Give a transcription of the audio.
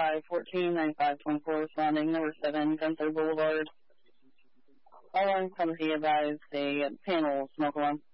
9514, 9524, surrounding number 7, Gunther Boulevard. All on quantity advised, a panel smoke alarm.